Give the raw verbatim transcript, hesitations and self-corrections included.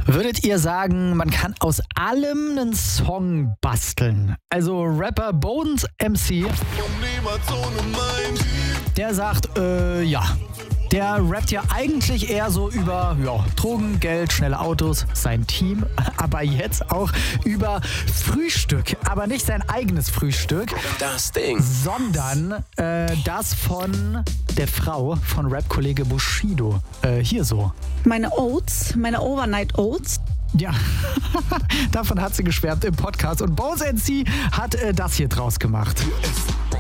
Würdet ihr sagen, man kann aus allem einen Song basteln? Also Rapper Bones M C, der sagt, äh, ja. Der rappt ja eigentlich eher so über ja, Drogen, Geld, schnelle Autos, sein Team, aber jetzt auch über Frühstück. Aber nicht sein eigenes Frühstück, Das Ding. sondern äh, das von der Frau von Rap-Kollege Bushido. Äh, hier so. Meine Oats, meine Overnight Oats. Ja, davon hat sie geschwärmt im Podcast und Bones M C hat äh, das hier draus gemacht.